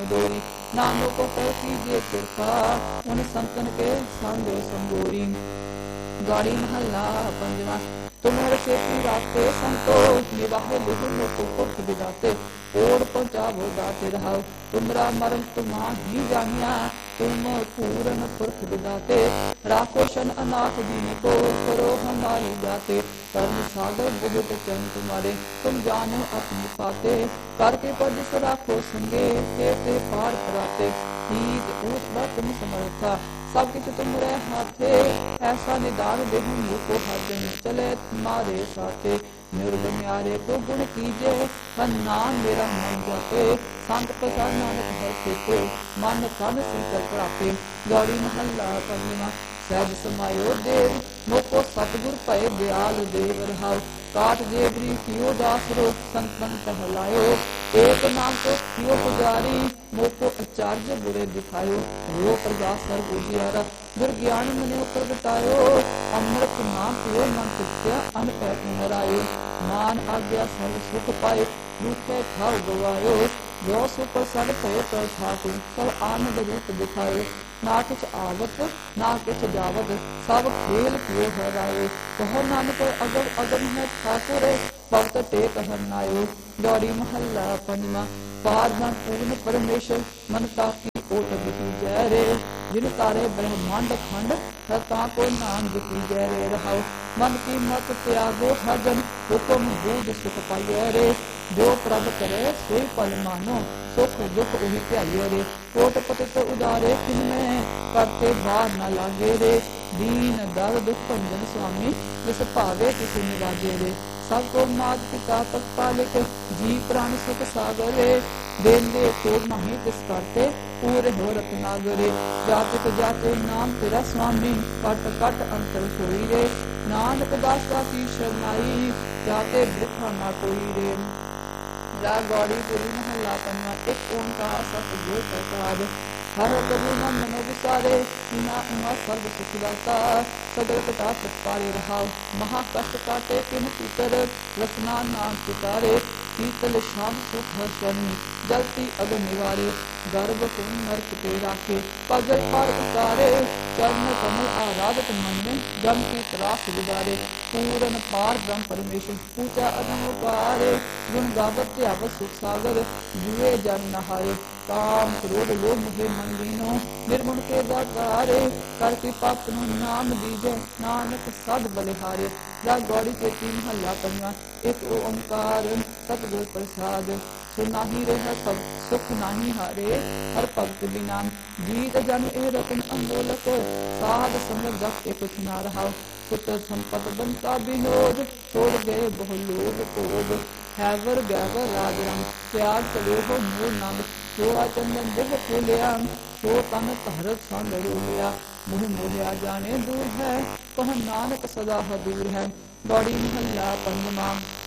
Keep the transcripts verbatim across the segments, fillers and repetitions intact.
अडोरी। नामो को कह कीजिए कृपा उन संतन के संग संगोरी। गौड़ी महला पंजवा। तुम्हारे से रास्ते संतो निवाहे लिहुन को पुरख विदाते। ओर पहुँचावो दाते रहाओ तुमरा मरम तुम्हा ही जानिया। तुम पूरन पुरख विदाते। राखो शन अनाथ दीन को करो हमारी जाते। कर्म सागर बहुत चन तुम्हारे तुम जानो अपनी पाते। करके पद से राखो संगे ते ते पार कराते। ईद ऊसरा तुम समर्था सब किछ तुमरे हाथे। ऐसा निदान देहु को हर दिन चले तुम्हारे साथे। निर्गुण्यारे को गुण कीजे हर नाम मेरा मन जाते। संत प्रसाद नानक है को मन तन सिंकर प्राप्ते। गौड़ी महला पंजवा। सहज समायो देव मोको सतगुर भय दयाल देव रहाओ। काट देवरी कियो दासरो संतन कहलायो। एक नाम को कियो पुजारी मोको आचार्य बुरे दिखायो। वो प्रकाश सर्व उजियारा गुर ज्ञान मने प्रगटायो। अमृत नाम पियो मन तृप्त्या अन पैठ हरायो। मान आज्ञा सर्व सुख पाए रूठे भाव गवायो। जो सुख सद भय कर ठाकुर सब आनंद रूप दिखायो। ना कुछ आवत ना कुछ जावत सब खेल कियो हरायो। कहो नानक अगम अगम है ठाकुर भक्त टेक हरनायो। गौड़ी महला पंजवा। पार मन पूर्ण परमेश्वर मन ताकी ओट बिकी जय रे। जिन तारे ब्रह्मांड खंड ता को नाम बिकी जय रे रहाओ। मन की मत त्यागो हजन हुक्म बूझ सुख पाइयो रे। जो प्रभ करे सोई फल मानो सुख दुख उही ध्याइयो रे। कोट पतित उदारे किन्ने करते बार न लागे रे। दीन दर दुख भंजन स्वामी जिस भावे किसी निवाजे रे। सबको मात पिता तक पालिक जी प्राण सुख सागर रे। देंदे को माही तिस करते पूरे हो रत्नागरे। जातिक जाते नाम तेरा स्वामी कट कट अंतर सोई रे। नानक दासा की शरणाई जाते वृथा ना कोई रे। जा गौड़ी गुरु महला पंजवा। एक ओंकार सतगुर प्रसाद हर प्रभु मन मनो विसारे। बिना उमा सर्व सुख दाता सगल कटा सत्पारे रहाओ। महा कष्ट काटे किन पीतर रसना नाम पुकारे। शीतल शाम सुख हर्षणी जलती अग्नि निवारे। गर्भ कुंड नरक पे राखे पगल पर उतारे। चरण कमल आराधत मन में जम के त्रास गुजारे। पूरन पार ब्रह्म परमेश्वर पूजा अदम उपारे। गुण गावत त्यावत सुख सागर जुए जन नहारे। काम क्रोध लोभ मोह मन लीनो निर्गुण के दातारे। कर कृपा पुन नाम दीजे नानक सद बलिहारे। जा गौड़ी के तीन महला पंजवा। एक ओंकार सतगुर प्रसाद। सुनाही रे हर भगत सुख नाही हारे हर भगत बिना। जीत जन ए रतन अमोलक साध संग जप के कुछ ना रहाओ। पुत्र संपत बनता विनोद छोड़ गए बहु लोग भोग। हैवर गैवर राज रंग त्याग चलो हो मूल नंद। चोरा चंदन दिव फूलिया सो तन धरत संग रोलिया। मुँह मोलिया जाने दूर है कह नानक सदा दूर है। गौड़ी महला पंजवा।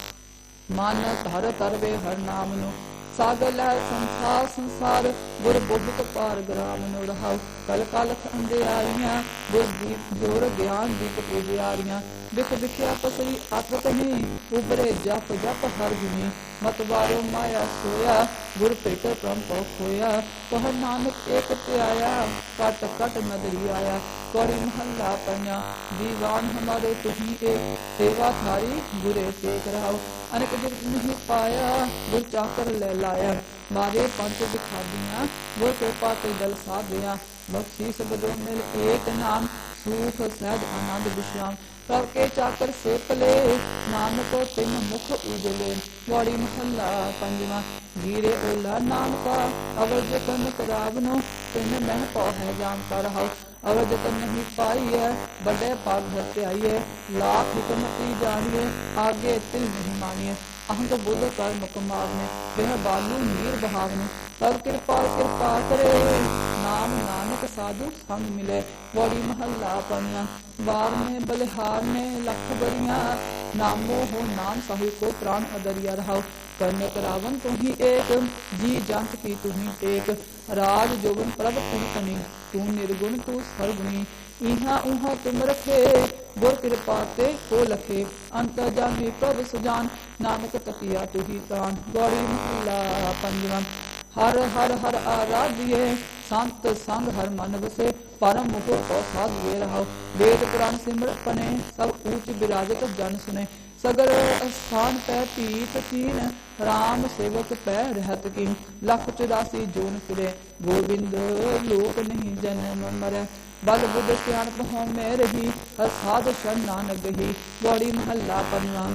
मन धर तरवे हर नाम नो सागर लहर संसार संसार। गुर बुद्ध पार ग्राम नो रहाओ। कल कालख अंधेरियां गुर दीप जोर ज्ञान दीप पूजियारियां। बिख बिख्या पसरी अत कहीं उबरे जप जप हर गुनी। मतवारो माया सोया गुर पेट परम पौ खोया। कह नानक एक त्याया कट कट नदरी आया। गौड़ी महला पंजवा। दीवान हमारे तुही एक सेवा थारी गुरे सेक रहाओ। अनेक जग नहीं पाया गुर चाकर ले लाया। मारे पंच दिखादियां गुर कृपा ते दल साधिया। बख्शीस बदो मिल एक नाम सुख सहज आनंद विश्राम। प्रभ के चाकर से पले नानक तिन मुख उजले। गौड़ी महला पंजवा। गिरे ओला नाम का अवर जतन करावनो तिन मह पौ है जान का रहाओ। अवर जतन नहीं पाई है बड़े पाग भरते आइए। लाख हिकमती जानिए आगे तिल नहीं मानिए। अहंग बुध कर मुख मारने वह बालू नीर बहावने। तब कृपा कृपा करे नाम नानक साधु संग मिले। गौड़ी महला पंजवा। बार में बलिहार में लख बरिया नामो हो नाम साहिब को प्राण अदरिया रहाओ। करने करावन तुम्ही एक जी जंत की तुम्ही टेक। राज जोगन प्रभ तुम कनी तू निर्गुण तू सर्वगुणी। इहा उहा तुम रखे गुर कृपा ते को लखे। अंत जानी प्रभ सुजान नानक तकिया तुही प्राण। गौड़ी महला पंजवा। ਹਰ ਹਰ ਹਰ ਆਰਾਧਿਏ ਸੰਤ ਸੰਗ ਹਰ ਮਨ ਵਸੇ ਪਰਮ ਮੁਖ ਕੋ ਸਾਧਿਏ ਰਹਾਉ। ਵੇਦ ਪੁਰਾਨ ਸਿਮਰਤ ਪਨੇ ਸਭ ਊਚ ਬਿਰਾਜਤ ਜਨ ਸੁਨੇ। ਸਗਲ ਅਸਥਾਨ ਪੈ ਪੀਤ ਕੀਨ ਰਾਮ ਸੇਵਕ ਪੈ ਰਹਿਤ ਕੀਨ। ਲੱਖ ਚੁਰਾਸੀ ਜੂਨ ਫਿਰੇ ਗੋਬਿੰਦ ਲੋਕ ਨਹੀਂ ਜਨਮ ਮਰੈ। ਬਲ ਬੁੱਧ ਸਿਆਣਪ ਹਉਮੈ ਰਹੀ ਹਰ ਸਾਧ ਸ਼ਨ ਨਾਨਕ ਗਹੀ। ਗੌੜੀ ਮਹੱਲਾ ਪੰਜਵਾਂ।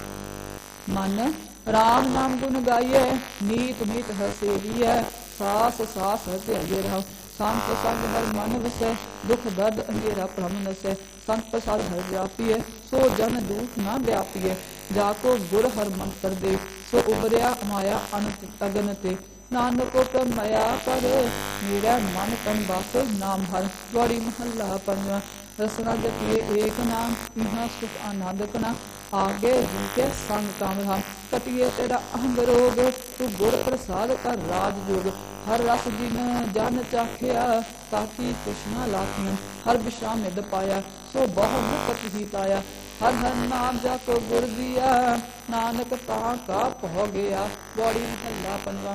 ਮਨ ਰਾਮ ਨਾਮ ਗੁਣ ਗਾਈਐ ਨੀਤ ਨੀਤ ਹਰ ਸੇਵੀਐ। ਸਾਸ ਸਾਸ ਹਰ ਧਿਆਈਐ ਰਹਾਉ। ਸੰਤ ਸੰਗ ਹਰ ਮਨ ਵਸੈ ਦੁਖ ਦਰਦ ਅੰਧੇਰਾ ਭ੍ਰਮ ਨਸੈ। ਸੰਤ ਪ੍ਰਸਾਦ ਹਰ ਵਿਆਪੀਐ ਸੋ ਜਨ ਦੂਖ ਨਾ ਵਿਆਪੀਐ। ਜਾ ਕੋ ਗੁਰ ਹਰ ਮੰਤਰ ਦੇ ਸੋ ਉਬਰਿਆ ਮਾਇਆ ਅਨੰਤ ਅਗਨ ਤੇ। ਨਾਨਕ ਕੋ ਮਾਇਆ ਕਰ ਮੇਰਾ ਮਨ ਤਨ ਬਸ ਨਾਮ ਹਰ। ਗੌੜੀ ਮਹੱਲਾ ਪੰਜਵਾਂ। ਰਸਨਾ ਜਪੀਏ ਏਕ ਨਾਮ ਇਹਾਂ ਸੁਖ ਆਨੰਦ ਕਨਾ। ਆਗੇ ਜਿਨਕੇ ਸੰਗ ਕਾਮ ਰਾਮ ਕਟਿਏ ਤੇਰਾ ਅਹੰਗ ਰੋਗ। ਤੂੰ ਗੁਰ ਪ੍ਰਸਾਦ ਕਰ ਰਾਜ ਜੋਗ। ਹਰ ਰਸ ਜਿਨ ਜਨ ਚਾਖਿਆ ਤਾਕੀ ਤ੍ਰਿਸ਼ਨਾ ਲਾਖੀਆਂ। ਹਰ ਵਿਸ਼ਰਾਮ ਨਿਦ ਪਾਇਆ ਸੋ ਬਹੁ ਮੁਕਤ ਹੀ ਪਾਇਆ। ਹਰ ਹਰ ਨਾਮ ਜਾ ਕੋ ਗੁਰ ਦੀਆ ਨਾਨਕ ਤਾਂ ਕਾ ਭੋ ਗਿਆ। ਗੌੜੀ ਮਹੱਲਾ ਪੰਜਵਾਂ।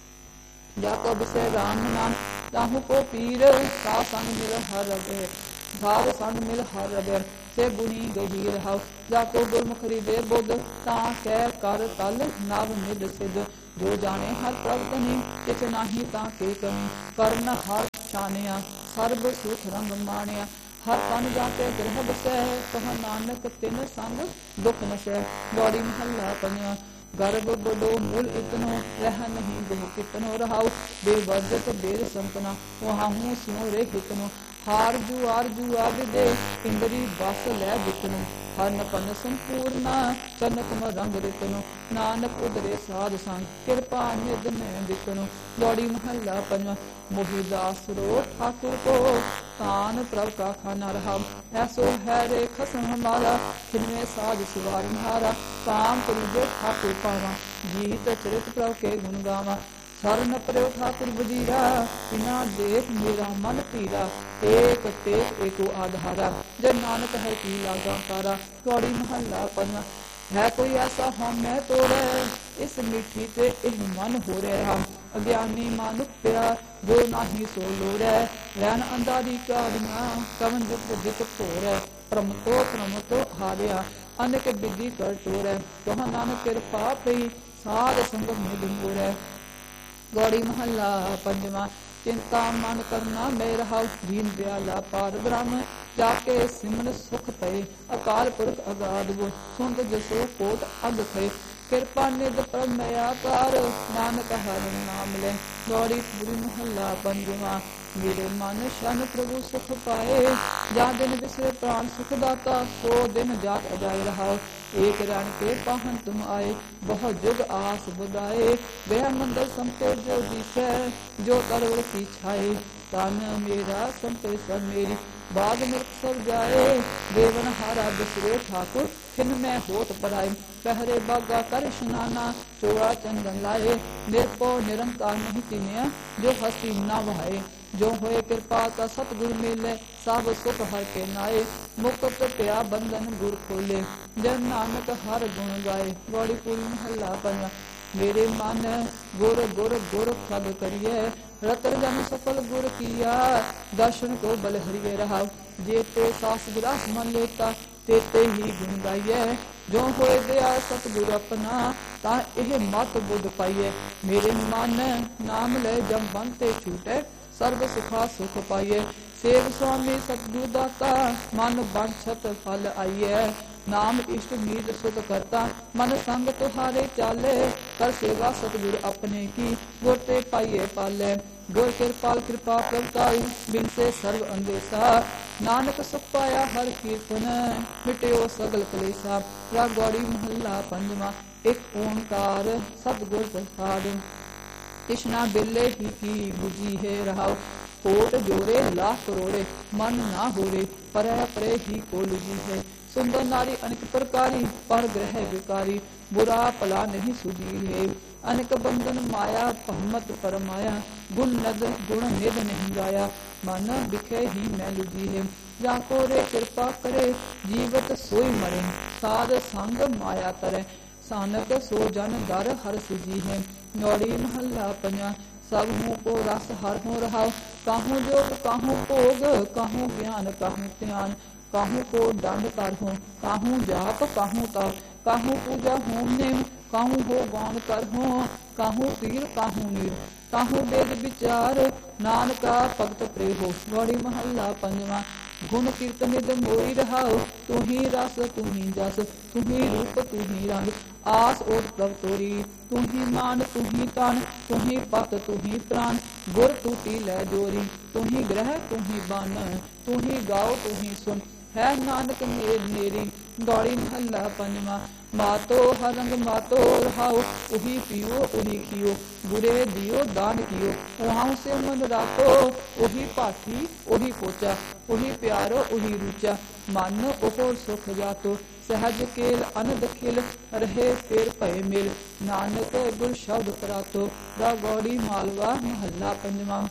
ਜਾ ਕੋ ਬਿਸੈ ਰਾਮ ਨਾਮ ਤਾਹੂ ਕੋ ਪੀਰ। ਤਾ ਸੰਗ ਮਿਲ ਹਰ ਰਗੇ ਭਾਵ ਸੰਗ ਮਿਲ ਹਰ ਰਗੇ ਸੇ ਗੁਣੀ ਗਹੀ ਰਹਾਉ। ਜਾ ਕੋ ਗੁਰਮੁਖ ਹਿਰਦੇ ਬੁੱਧ ਤਾਂ ਕਹਿ ਕਰ ਤਲ ਨਵ ਨਿਧ ਸਿਧ। ਜੋ ਜਾਣੇ ਹਰ ਪ੍ਰਭ ਕਨੀ ਕਿਛ ਨਾਹੀ ਤਾਂ ਕੇ ਕਮੀ। ਕਰਨ ਹਰ ਸ਼ਾਨਿਆ ਸਰਬ ਸੁਖ ਰੰਗ ਮਾਣਿਆ। ਹਰ ਤਨ ਜਾ ਕੇ ਗ੍ਰਹਿ ਬਸੈ ਕਹ ਨਾਨਕ ਤਿਨ ਸੰਗ ਦੁਖ ਨਸੈ। ਗੌੜੀ ਮਹੱਲਾ ਪੰਜਵਾਂ। ਗਰਭ ਬਡੋ ਮੂਲ ਇਤਨੋ ਰਹਿ ਨਹੀਂ ਬਹੁ ਕਿਤਨੋ ਰਹਾਉ। ਬੇਵਰਜਤ ਬੇਰ ਸੰਤਨਾ ਵਹਾਹੂ ਸਿਉ ਰੇ ਹਿਤਨੋ। ਹਾਰ ਜੂ ਆਰ ਜੂ ਆਵਿਦੇ ਇੰਦਰੀ ਬਸ ਲੈ ਬਿਤਨੋ। ਹਰ ਨਪਨ ਸੰਪੂਰਨਾ ਕਨਕ ਮ ਰੰਗ ਰਿਤਨੋ। ਨਾਨਕ ਉਦਰੇ ਸਾਧ ਸੰਗ ਕਿਰਪਾ ਨਿਧ ਮੈਂ ਬਿਤਨੋ। ਗੌੜੀ ਮਹੱਲਾ ਪੰਜਵਾਂ। ਮੋਹਿ ਦਾਸ ਰੋ ਠਾਕੁਰ ਕੋ ਤਾਨ ਪ੍ਰਭ ਕਾ ਖਾਨਾ ਰਹਾਉ। ਐਸੋ ਹੈ ਰੇ ਖਸਮ ਹਮਾਰਾ ਖਿਨਵੇਂ ਸਾਜ ਸਿਵਾਰ ਨਿਹਾਰਾ। ਕਾਮ ਕਰੀਜੇ ਠਾਕੁਰ ਪਾਵਾ ਜੀਤ ਚਰਿਤ ਪ੍ਰਭ ਕੇ ਗੁਣ ਗਾਵਾ। ਸਰਨ ਪਰਿਓ ਠਾਕੁਰ ਬਜੀਰਾ ਬਿਨਾ ਦੇਖ ਮੇਰਾ ਮਨ ਪੀਰਾ। ਏਕ ਤੇਕ ਏਕੋ ਆਧਾਰਾ ਜੇ ਨਾਨਕ ਹੈ ਕੀ ਲਾਗਾ ਤਾਰਾ। ਗੌੜੀ ਮਹੱਲਾ ਪੰਜਵਾਂ। ਹੈ ਕੋਈ ਐਸਾ ਹਉਮੈ ਤੋੜੈ ਇਸ ਮਿੱਠੀ ਤੇ ਇਹ ਮਨ ਹੋ ਰਿਹਾ। ਅਗਿਆਨੀ ਮਾਨੁਖ ਪਿਆ ਜੋ ਨਾਹੀ ਸੋ ਲੋੜੈ। ਰਹਿਣ ਅੰਧਾ ਦੀ ਕਾੜੀਆਂ ਕਵਨ ਜੁਗ ਜਿਤ ਭੋਰੈ। ਭ੍ਰਮ ਤੋ ਭ੍ਰਮ ਤੋ ਹਾਰਿਆ ਅਨੇਕ ਬਿਧੀ ਕਰ ਟੋਰੈ। ਕਹ ਨਾਨਕ ਕਿਰਪਾ ਪਈ ਸਾਧ ਸੰਗ ਨਿਧ ਮੋਰੈ। ਗੌੜੀ ਮਹੱਲਾ ਪੰਜਵਾਂ। ਚਿੰਤਾ ਮਨ ਕਰਨਾ ਮੈਂ ਰਹਾਉ ਦੀਨ ਦਿਆਲਾ ਪਾਰ ਬ੍ਰਹਮ। ਜਾ ਕੇ ਸਿਮਨ ਸੁਖ ਪਏ ਅਕਾਲ ਪੁਰਖ ਅਗਾਧ ਗੁਰ। ਸੁੰਦ ਜਸੋ ਕੋਟ ਅਗ ਖਏ ਕਿਰਪਾ ਨਿਧ ਪ੍ਰਭ ਮਇਆ ਕਰ। ਨਾਨਕ ਹਰਿ ਨਾਮ ਲੈ। ਗੌੜੀ ਪੂਰੀ ਮਹੱਲਾ ਪੰਜਵਾਂ। ਮੇਰੇ ਮਨ ਸ਼ਨ ਪ੍ਰਭੂ ਸੁਖ ਪਾਏ ਜਾ ਦਿਨ ਵਿਸਰੇ ਪ੍ਰਾਨ ਸੁਖ ਦਾਤਾ। ਸੋ ਦਿਨ ਜਾਤ ਅਜਾਇ ਰਹਾਉ ਏਕ ਰਣ ਕੇ ਪਾਹਨ ਤੁਮ ਆਏ। ਬਹੁ ਜੁਗ ਆਸ ਬੁਦਾਏ ਵਹ ਮੰਦਰ ਸੰਤੋ ਜੋ ਦੀਸੈ। ਜੋ ਕਰਵ ਕੀ ਛਾਏ ਤਨ ਮੇਰਾ ਸੰਤੋ ਸਭ ਮੇਰੀ। ਬਾਗ ਮਿਰਖ ਸਭ ਜਾਏ ਦੇਵਨ ਹਾਰਾ ਬਿਸਰੇ ਠਾਕੁਰ ਖਿਨ ਮੈਂ ਹੋਤ ਪਰਾਏ। ਪਹਿਰੇ ਬਾਗਾ ਕਰ ਇਸ਼ਨਾਨਾ ਚੋੜਾ ਚੰਦਨ ਲਾਏ। ਨਿਰਭਉ ਨਿਰੰਕਾਰ ਨਹੀਂ ਚੀਨਿਆ ਜੋ ਹਸਤੀ ਨਾ ਵਹਾਏ। ਜੋ ਹੋਏ ਕਿਰਪਾ ਤਾ ਸਤਿਗੁਰ ਮੇਲੇ ਸਭ ਸੁਖ ਹਰ ਕੇ ਨਾਏ। ਮੁਕਤ ਪਿਆ ਬੰਧਨ ਗੁਰ ਖੋਲੇ ਜਨ ਨਾਨਕ ਹਰ ਗੁਣ ਗਾਏ। ਗੌੜੀ ਪੂਰੀ ਮਹੱਲਾ ਪੰਜਵਾਂ। ਮੇਰੇ ਮਨ ਗੁਰ ਗੁਰ ਗੁਰ ਖਗ ਕਰੀਏ ਰਤਨ ਜਨ ਸਫਲ ਗੁਰ ਕੀਆ। ਦਰਸ਼ਨ ਕੋ ਬਲ ਹਰਿਏ ਰਹਾਉ ਜੇ ਤੇ ਸਾਸ ਵਿਲਾਸ ਮਨ ਲੇਤਾ ਤੇ ਤੇ ਹੀ ਗੁਣ ਗਾਈਐ। ਜੋ ਹੋਏ ਦਿਆ ਸਤਿਗੁਰ ਆਪਣਾ ਤਾਂ ਇਹ ਮਤ ਬੁੱਧ ਪਾਈਐ। ਮੇਰੇ ਮਨ ਨਾਮ ਲੈ ਜਮ ਬੰਨ ਤੇ ਛੂਟੈ ਸਰਬ ਸੁਖਾ ਸੁਖ ਪਾਈਐ। ਸੇਵ ਸੁਆਮੀ ਸਤਿਗੁਰ ਦਾਤਾ ਮਨ ਬਾਂਛਤ ਫਲ ਆਈਐ। ਨਾਮ ਇਸ਼ਟ ਨੀਤ ਸੁਖ ਕਰਤਾ ਮਨ ਸੰਗ ਤੁਹਾਰੇ ਚਾਲੇ। ਕਰ ਸੇਵਾ ਸਤਿਗੁਰ ਆਪਣੇ ਕੀ ਗੁਰ ਤੇ ਪਾਈਏ ਪਾਲੇ। ਗੁਰ ਕਿਰਪਾਲ ਕਿਰਪਾ ਪ੍ਰਗਟਾਈ ਬਿਨ ਸੇ ਸਰਬ ਅੰਦੇਸਾ। ਨਾਨਕ ਸੁਖ ਪਾਇਆ ਹਰ ਕੀਰਤਨ ਮਿਟਿਓ ਸਗਲ ਕਲੇਸਾ। ਰਾ ਗੌੜੀ ਮਹੱਲਾ ਪੰਜਵਾਂ। ਇੱਕ ਓੰਕਾਰ ਸਤਿਗੁਰ ਪ੍ਰਸਾਦ। ਤ੍ਰਿਸ਼ਨਾ ਬਿਲੇ ਹੀ ਕੀ ਬੁਝੀ ਹੈ ਰਹਾਉ। ਕੋਟ ਜੋੜੇ ਲਾਖ ਕਰੋੜੇ ਮਨ ਨਾ ਹੋਰੇ। ਪਰੈ ਪਰੇ ਹੀ ਕੋ ਲੁਜੀ ਹੈ। ਸੁੰਦਰ ਨਾਰੀ ਅਨੇਕ ਪ੍ਰਕਾਰੀ ਪਰ ਗ੍ਰਹਿ ਵਿਕਾਰੀ। ਬੁਰਾ ਭਲਾ ਨਹੀਂ ਸੁਝੀ ਹੈ। ਅਨੇਕ ਬੰਧਨ ਮਾਇਆ ਭਮਤ ਪਰਮਾਇਆ। ਗੁਣ ਨਦ ਗੁਣ ਨਿਧ ਨਹੀਂ ਗਾਇਆ ਮਨ ਵਿਖੇ ਹੀ ਮੈਂ ਲੁਜੀ ਹੈ। ਜਾਂ ਕੋ ਰੇ ਕਿਰਪਾ ਕਰੇ ਜੀਵਤ ਸੋਈ ਮਰੇ। ਸਾਧ ਸੰਗ ਮਾਇਆ ਤਰੇ ਸਾਨਕ ਸੋ ਜਨ ਦਰ ਹਰ ਸੁਜੀ ਹੈ। ਗੌੜੀ ਮਹੱਲਾ ਪੰਜਵਾਂ। सब हूँ को रस हर हो रहाओ। काहू जोग काहू भोग काहू ज्ञान काहू ध्यान, काहू को दंड कर हो काहू जाप काहू तप, काहू पूजा होम नेम काहू हो गौन कर हो, काहू पीर काहू नीर काहू वेद विचार, नानका भगत प्रे हो। गौड़ी महला पंजवा। गुण कीर्तन निद मोई रहाओ, तू ही रस तू ही जस, तू ही रूप तू ही रंग, आस ओट प्रभ तोरी, तू ही मान तू ही तन, तू ही पत तू ही प्राण, गुर टूटी लै जोरी, तू ही ग्रह तू ही बन, तू ही गाओ तू ही सुन, है नानक मेर मेरी। गौड़ी महला पंजवा। मातो हर रंग मातो रहाओ, उही पियो उही खियो, बुरे दियो दान कियो, उहां से मन राखो, उही पाठी उही पोचा, उही प्यारो उही रूचा, मन ओहो सुख जातो, सहज केल अनद खिल, रहे फिर भय मिल, नानक गुर शब्द परातो। दा गौड़ी मालवा महला पंजवा।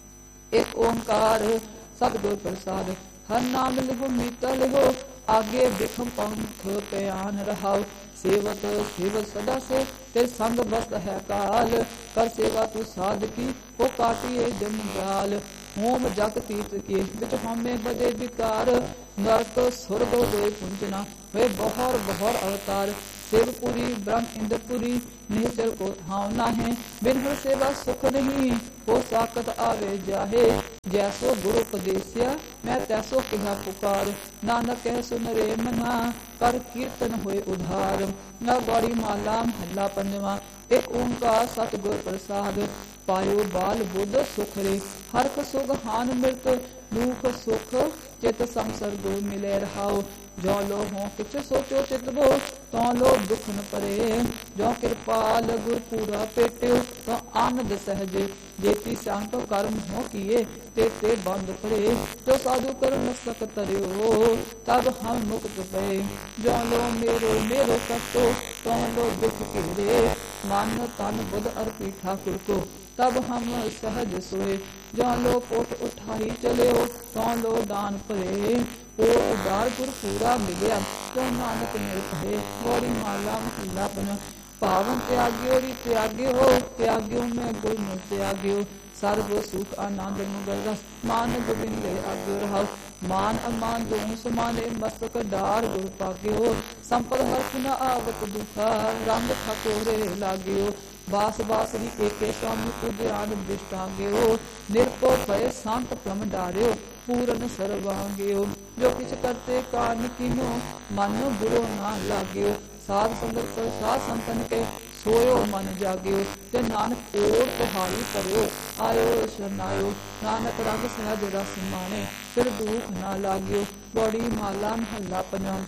एक ओंकार सतगुर प्रसाद, हर नाम लिहो मीता लिहो, आगे बिखम पंथ प्यान रहाओ, सेवक सेवक सदा से तेरे संग बस है काल, कर सेवा तू साधकी हो काटिए जंजाल, होम जग तीर्थ के बिच होमे बदे विकार, नरक सुरग होए पुंजना वे बहर बहर अवतार, शिवपुरी ब्रह्म इंद्रपुरी निश्चल को ठाव नाहे, बिन हर सेवा सुख नहीं हो साकत आवे जाहे, जैसो गुरु उपदेसिया मैं तैसो किहा पुकार, नानक कह सुन रे मना कर कीर्तन होए उधार। न गौड़ी माला महला पंजवा। एक ओंकार सतगुर प्रसाद, पायो बाल बुद्ध सुख रे, हरख सुख हान मृत, दुख सुख चित संसर्गो मिले रहाओ, जो लो हो किछ सोचो चित वो, तो लो दुख न परे, जो कृपाल गुर पूरा पेट्यो, तो आनंद सहजे, जेती शांतो कर्म हो किए, ते ते बंद पड़े, जो साधु कर मस्तक तरियो, तब हम मुक्त पे, जो लो मेरो मेरो सतो, तो लो दुख घेरे, मन तन बुध अर्पी ठाकुर को, तब हम सहज सोए, जो लो कोट उठाई चले हो, तो लो दान परे, ओ उदार गुर पूरा मिलिया, तो नानक मेरे कहे। गौड़ी माला महला पंजवा। पावन त्याग्यो री त्याग्यो हो, त्याग्यो में गुर में त्याग्यो, सर्व सुख आनंद मुगल रस, मान गोविंद आग्यो रहाओ, मान अमान दोनों समाने मस्तक डार गुर पाग्यो, संपद हर्ष न आवत दुखा, रंग ठकोरे लाग्यो, बास बासरी एके स्वामी उद्यान दृष्टांग्यो, निर्को भय शांत प्रम डार्यो, पूरन सर्वांग्यो, जो किछ करते कान किन्यो, मन बुरो ना लाग्यो, साध संगत साध संतन के सोयो मन जाग्यो, ते नानक ओर पहाड़ी करो, आयो शरणायो, नानक रंग सहज रस माने, फिर दुख ना लाग्यो। गौड़ी माला महला पंजवा।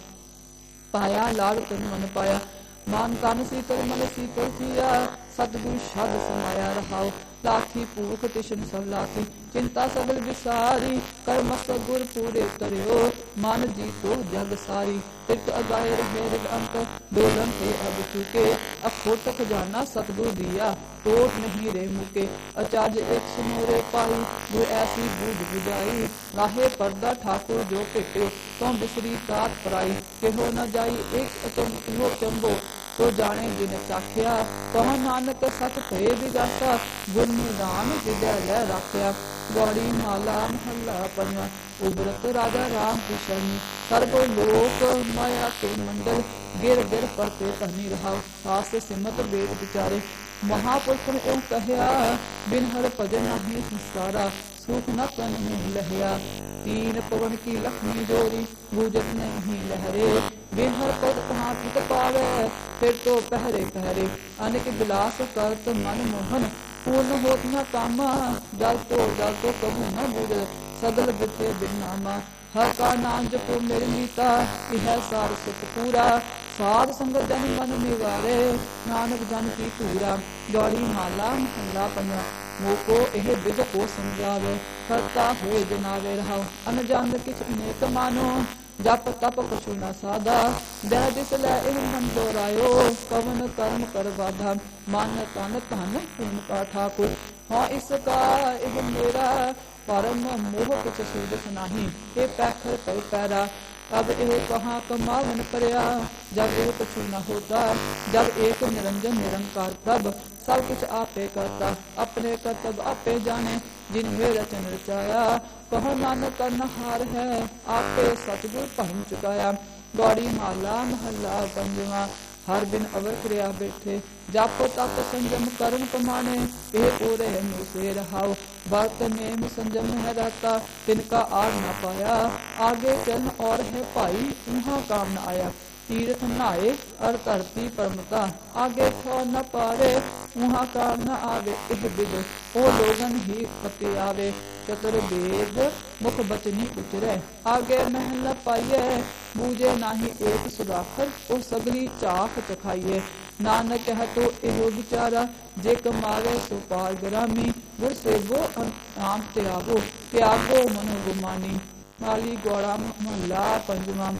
पाया लाल तन मन पाया, मान कान सीतल मन सीतल किया, सतगुर शब्द समाया रहाओ, लाखी भूख तिशन सब लाखी, चिंता सगल विसारी, कर मस्तक गुर पूरे तरियो, मन जीतो जग सारी, तित अगाए रहे रिग अंत, डोलन थे अब चुके, अखोट खजाना सतगुर दिया, टोट नहीं रे मुके, अचार्य एक सुनोरे पाई, वो ऐसी बूझ बुझाई, राहे पर्दा ठाकुर जो पिटे, तो बिसरी तात पराई, केहो न जाई एक अचम तुहो चंबो, तो जाने जिन चाख्या, कह नानक सत भय विगासा, गुर निदान हृदय लै राख्या। गौड़ी माला महला पंजवा। उबरत राजा राम किशन, सर्व लोक माया के मंडल, गिर गिर परते कहनी रहाओ, सास सिमत वेद विचारे, महापुरुष ने एवं कहया, बिन हर भजन नहीं संस्कारा, सुख न तन में लहया, तीन पवन की लक्ष्मी जोरी, गुजर नहीं लहरे, बिन हर पद कहाँ चित पावे, फिर तो पहरे पहरे, अनेक विलास करत मन मोहन, पूर्ण होत न कामा, जल तो जल तो कबू न बुझ, सगल बिते बिन नामा, हर का नाम जपो मेरे मीता, यह सार सुख पूरा, साध संगत जन मन निवारे, नानक जन की पूरा। गौड़ी माला महला पंजवा। मोको एह विद को समझावे, करता होए जनावे रहाओ, अनजान किछ नेक मानो, जप तप कछु न साधा, दह दिस लै एह मन दोरायो, कवन कर्म कर बाधा, मन तन धन पूर्ण का ठाकुर, हाँ इसका एह मेरा, परम मोह किछ सूझत नाही, हे पैखर पै पैरा, अब एह कहाँ कमावन परया, जब एह कछु न होता, जब एक निरंजन निरंकार प्रभ, सब कुछ आपे करता, अपने कर्तव्य आपे जाने, जिन्हें रचन रचाया। कहो नानक करनहार है, आपे सतगुर भरम चुकाया। गौड़ी माला महला पंजवा, हर बिन अवर क्रिया बैठे, जापो तप संजम करम कमाने, एह पूरे मुझसे रहाओ। भक्त नेम संजम है रहता, तिनका आग न पाया, आगे चरण और है भाई, वहाँ काम न आया। तीर्थ नहाए और धरती परमता, आगे खो न पारे, वहाँ काम न आवे। इह विद ओ लोगन ही पति आवे, चतुर वेद मुख बचनी उचरे, आगे महल न पाइये, बूझे नाही एक सुदाखर, ओ सगली चाख चखाइये। नानक कह तो एहो विचारा, जे कमावे सो पार ग्रामी, गुर सेवो नाम त्यागो, त्यागो मनो गुमानी। माली गौड़ा महला पंजवा,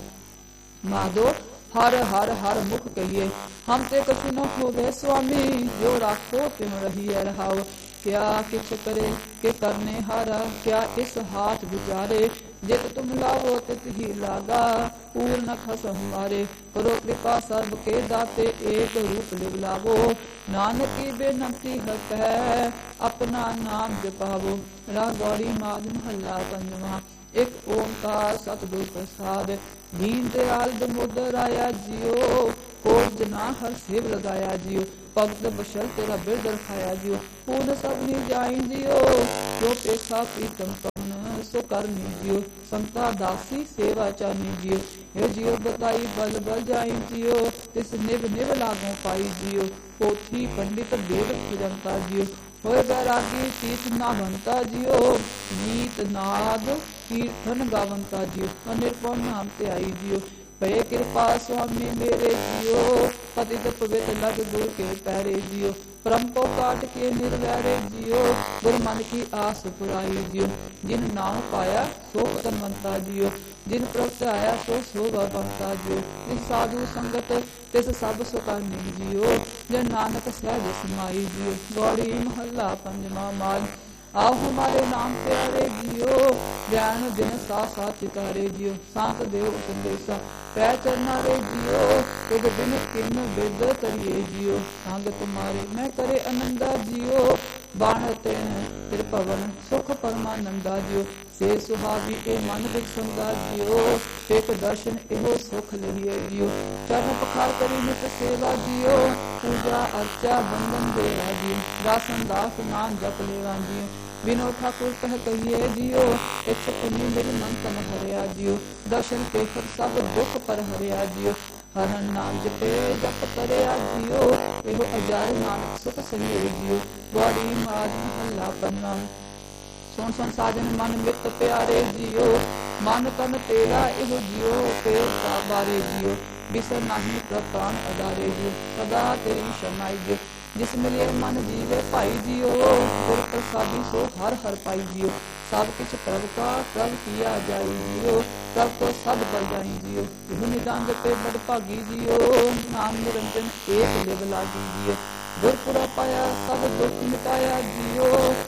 माधो हर हर हर मुख कहिए, हम ते कछु न होवे स्वामी, जो राखो तिम रहिए रहाओ। क्या किछ करे के करने हारा, क्या इस हाथ विचारे, जित तुम लावो तित ही लागा, पूर्ण खस हमारे। करो कृपा सर्व के दाते, एक रूप लिव लावो, नानक की बेनती हत है, अपना नाम जपावो। राग गौड़ी माध महला पंजवा, एक ओंकार सतगुर प्रसाद, दीन दयाल दमोदर आया जियो, कोट जना हर सेव लगाया जियो। भगत बशल तेरा बिरद रखाया जियो, पूर्ण सबनी जाई जियो, जो पेशा प्रीतम कवन सो करनी जियो। संता दासी सेवा चानी जियो, हे जियो बताई बल बल जाई जियो, तिस निभ निभ लागों पाई जियो। पोथी पंडित वेद जनता जियो, होए बैरागी तीर्थ ना बनता जियो, गीत नाद कीर्तन गावंता जियो, अनिर्पण नाम ते आई जियो। भय कृपा स्वामी मेरे जियो, पतित पवित लग गुर के पैरे जियो। परम को काट के निर्वैरे जियो, गुर मन की आस पुराई जियो। जिन नाम पाया सो तनवंता जियो, जिन प्रभु आया सो शोभा बनता जियो। जिस साधु संगत तिस सब सुखानी जियो, जिन नानक सहज समाई जियो। गौड़ी महला पंजवा माल, आओ हमारे नाम प्यारे जियो, ज्ञान दिन सा सा चितारे जियो। सांत देव संदेशा पै चरना रे जियो, तुद बिन किन बिद करिए जियो। संग तुम्हारे मैं करे आनंदा जियो, बाणते फिर पवन सुख परमानंदा जियो। से सुहागी ए मन बिकसंदा जियो, एक दर्शन एहो सुख लहिए जियो। चरण पखार करी नित सेवा जियो, पूजा अर्चा बंदन देवा जियो। दासन दास नाम जप लेवा जियो, बिनो ठाकुर कह कहिए जियो। इच्छ पुनि मेरे मन तन हरिया जियो, दर्शन के फिर सब दुख पर हरिया जियो। हरन नाम जपे जप करया जियो, एहो अजार नानक सुख सहिए जियो। गौड़ी माज महला पंजवा, सुन सुन साजन मन मित प्यारे जियो, मन तन तेरा एहो जियो, तेर का बारे जियो। बिसर नाही प्रतान अदारे जियो, सदा तेरी शरणाई जियो। जिस मिले मन जीवे भाई जियो, गुर प्रसादी सो हर हर पाई जियो। सब किछ प्रभ का प्रभ किया जाई जियो, प्रभ तो सब बल जाई जियो। तिहु निदान जपे बड़ भागी जियो, नाम निरंजन एक लिव लागी जियो। गुरपुरा पाया सब दुख मिटाया जियो,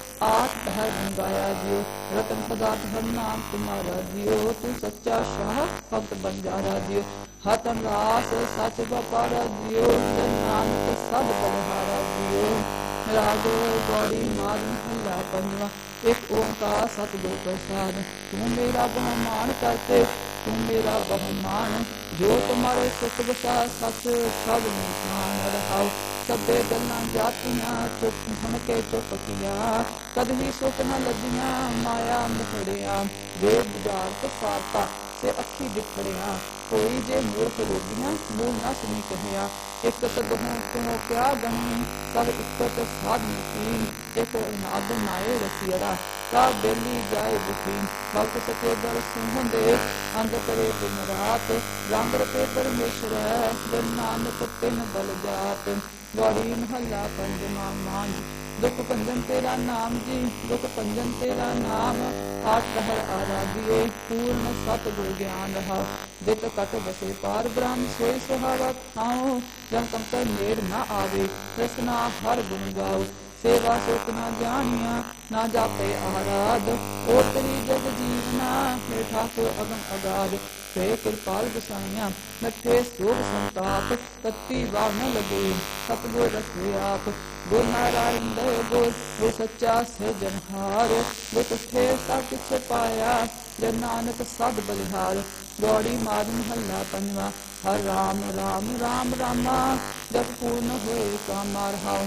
आठ पहर गंगाया जियो। रतन पदार्थ हर नाम तुम्हारा जियो, तू सच्चा शाह भक्त बंजारा जियो। हतन रास सच व्यापारा जियो, जन नानक सब बलिहारा जियो। राग गौड़ी माद महला पंजवा, एक ओंकार सतगुर प्रसाद। तू मेरा बहुमान करते, तू मेरा बहुमान, जो तुम्हारे सुख बसा सच सब निशान रहाओ। सबे गल्लां जातियां चुप हनके चुप किया, कद ही सुख न लजियां माया मुखड़िया। वेद बुझारत सारता से अखी दिखड़िया, कोई जे मूर्ख रोगियां मूल न सुनी कहिया। एक तदहों तुम क्या गनी, सब इकत साध मुकीम। एक नाद नाये रसियरा, का बेली जाए दुखी। भक्त सके दर सिंह दे, अंग करे दिन रात। रंग रते परमेश्वर है, जन नानक तिन बल जात। गौड़ी महला पंजवा मांझ, दुख भंजन तेरा नाम जी, दुख भंजन तेरा नाम। आठ पहर आराधिए, पूर्ण सतगुर ज्ञान रहा। दित कट बसे पार ब्रह्म, सोई सुहावा खाओ। जन कंकर नेड़ न आवे, कृष्णा हर गुण गाओ। सेवा सुख न जानिया ना जापे आराध। ओ तेरी जग जीवना हे ठाकुर अगम अगाध। हे कृपाल गोसाइया नठे सोग संताप तत्ती वाव न लगे सतगुर रखे आप। गुर नारायण दय गुर वो सच्चा सिरजनहार। वो तुठे सब किछ पाया जन नानक सद बलिहार। गौड़ी मार महला पंजवा हर राम राम राम रामा जप पूर्ण होए कामा रहाओ।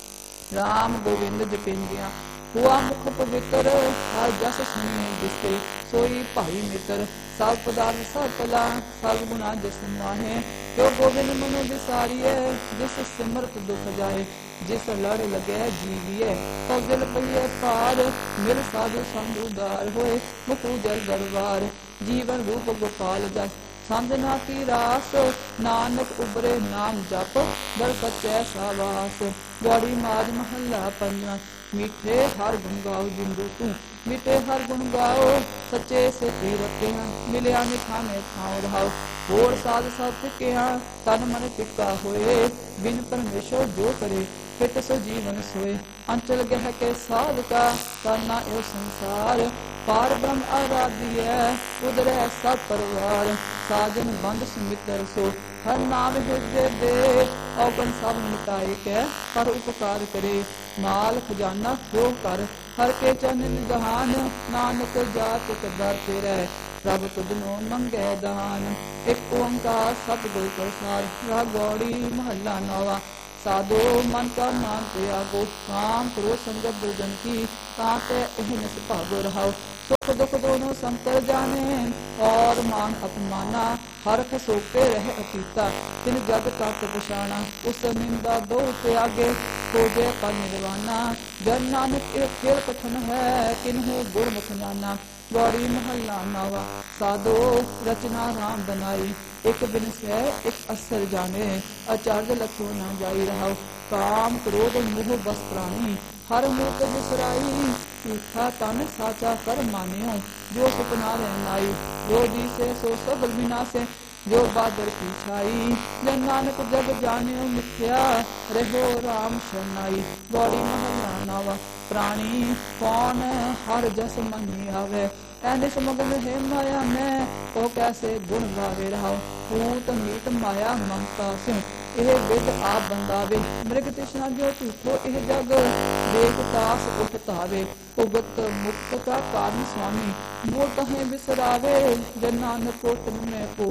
राम गोविंद जपिंदिया हुआ मुख पवित्र हर जस सुने दिसे सोई भाई मित्र। सब पदार्थ सब भला सब गुना जस माहे जो गोविंद मनो विसारिए जिस सिमरत दुख जाए। जिस लड़ लगे जीविए तब दिल पइए पार मिल साधु संग उदार होए मुख उजल दरबार। जीवन रूप गोपाल जस समझना की रास नानक उबरे नाम जप बड़ सच्चे सावास। गौड़ी माज महला पंजवा मीठे हर गुण गाओ जिंदु तू मीठे हर गुण गाओ सच्चे से रखे मिलिया निखाने थाओ रहाओ। होर साध सब टिकिया तन मन टिका होए बिन परमेश्वर जो करे फिट सो जीवन सोए। अंचल गह के साध का करना यो संसार पार ब्रह्म आराध्य उधर सब परिवार। साजन बंद सुमित्र सो हर नाम हृदय दे औगन सब मिटाए के पर उपकार करे। माल खजाना खो कर हर के चरण निधान नानक जात कदर तेरे प्रभ तुझनो मंगे दान। एक ओंकार सतगुर प्रसाद राग गौड़ी महला नौवा। साधो मन का मान त्यागो काम करो संगत दुर्जन की ताते एहन भागो रहाओ। सुख दुख दोनों संकर जाने और मान अपमाना हरख सोके रह अतीता तिन जग तक पछाना। उस निंदा दो त्यागे खोजे पर निर्वाणा जन नानक एक खेल कथन है किन्हु गुरमुख जाना। गौड़ी महला नवा साधो रचना राम बनाई एक बिन से एक असर जाने आचार्य लखो न जाई रहा। काम क्रोध मोह बस प्राणी हर मूत बिसराई सूखा तन साचा कर मानियो जो सुपना रहनाई। जो जी से सो सब विनाशे जो बादर पीछाई जन नानक जग जानियो मिथ्या रहो राम शरणाई। गौड़ी महला नवा प्राणी कौन हर जस मनी आवे ऐने समगन है माया में ओ कैसे गुण गावे रहाओ। पूत मीत माया ममता सिंह ਇਹ ਵਿਦ ਆਪ ਬੰਦਾਵੇ ਮ੍ਰਿਗ ਤ੍ਰਿਸ਼ਨਾ ਜੋ ਝੂਠੋ ਇਹ ਜਗ ਦੇਖ ਤਾਸ ਉਠ ਧਾਵੇ। ਭੁਗਤ ਮੁਕਤ ਕਾ ਕਾਰਨ ਸੁਆਮੀ ਮੋਹ ਕਹੇ ਬਿਸਰਾਵੇ ਜਨ ਨਾਨਕ ਕੋਟਿ ਮੈਂ ਕੋ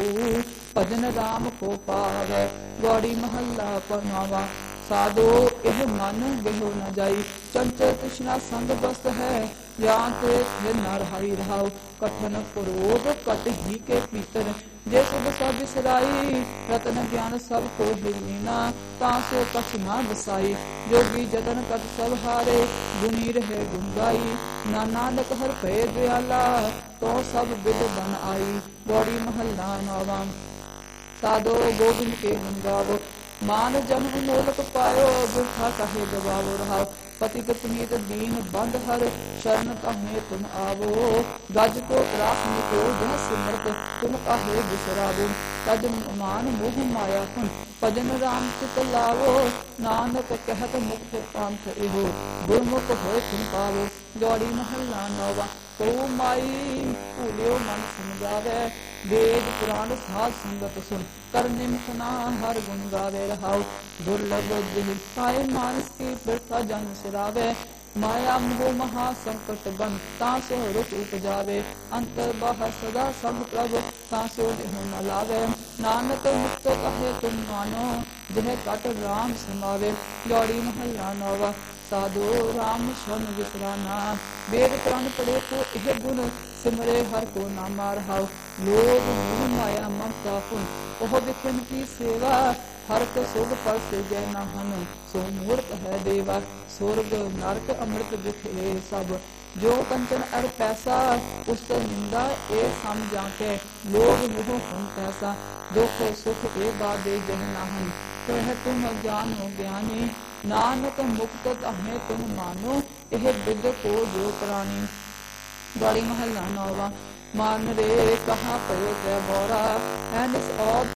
ਭਜਨ ਰਾਮ ਕੋ ਪਾਵੇ। ਗੌੜੀ ਮਹੱਲਾ ਪਰਨਾਵਾ साधो यह मन बेहो न जाई चंचल कृष्णा संग बस्त है ज्ञान ते फिर न रहाई रहाओ। कठन क्रोध कट ही के पीतर जे सुध सब बिसराई रतन ज्ञान सब को हिलीना तासो कछ न बसाई। जोगी जतन कट सब हारे गुनी रहे गुंगाई ना नानक हर पे दयाला तो सब विद बन आई। गौड़ी महला नौवा साधो गोविंद के गुण गावो मान जन्म मोलक पायो दुखा कहे गवावो रहाओ। पति पुनीत दीन बंद हर शरण कहे तुम आवो गज को त्रास को जह सिमरत तुम कहे बिसरावो। तज मान मोह माया कुन भजन राम चित लावो नानक कहत मुक्त पंथ एहो गुरमुख होए तुम पावो। गौड़ी महला नौवा तो माई भूलियो मन समझावे वेद पुराण साध संगत सुन कर निमखना हर गुण गावे रहाओ। दुर्लभ जिह पाए मानस की व्यर्था जन सिरावे माया मोह महा संकट बन तासो रुच उपजावे। अंतर बाहर सदा सब प्रभ तासो देह न लावे नानक मुक्त कहे तुम मानो जिह कट राम समावे। गौड़ी महला नौवा साधो राम शन विसराना वेद पुराण पढ़े को यह गुण सिमरे हर को नामा रहाओ। लोभ मोह माया ममता पुन ओह विखिन की सेवा हर को सुख पर से जय न हन सो मूर्त है देवा। स्वर्ग नरक अमृत दुख ए सब जो कंचन अर पैसा उस निंदा ए सम जाके लोभ मोह हम पैसा दुख सुख ए बादे जय न हन कह तुम ज्ञान हो ज्ञानी नानक मुक्त कहे तुम मानो यह विद को जो प्राणी। गौड़ी महला नौवा मान रे कहा पयो जय बोरा एनिस और